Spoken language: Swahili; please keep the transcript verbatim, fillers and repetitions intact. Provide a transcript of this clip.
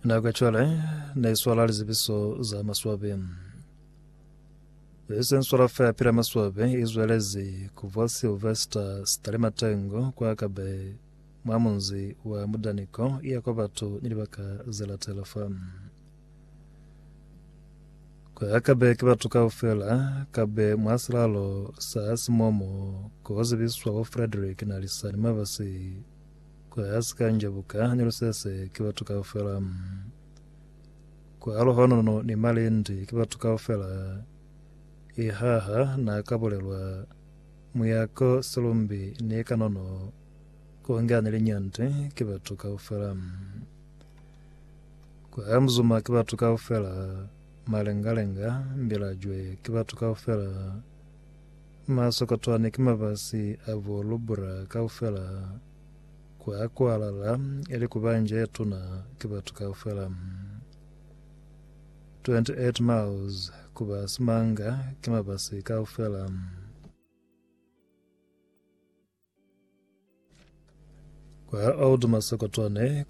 na kwachole na swala lizibiso za maswabe ese swala fa pira maswabe izwelezi kuva Sylvester Stalimatengo kwa kabe mwamunzi wa mudaniko iya kwa batu nilibaka zela telefon kwa kabe kibatu ka ufela kabe mwasilalo sa simomo kwa zibiswa wa Frederick na lisani mavasi kwa asika njabuka nirusese kibatu ka ufela kwa alohono no ni malindi kibatu ka ufela ihaha na kabolelwa muyako Solombi ni kanono kuanganile nyante kibatu ka ufela kwa mzuma kibatu ka ufela malengalenga mbila jwe kibatu ka ufela masokotwani kimavasi avo lubura ka ufela kwa kualala ili kubanje yetu na kibatu ka ufela twenty-eight miles kuba simanga kimavasi ka ufela kwa audu masokotwane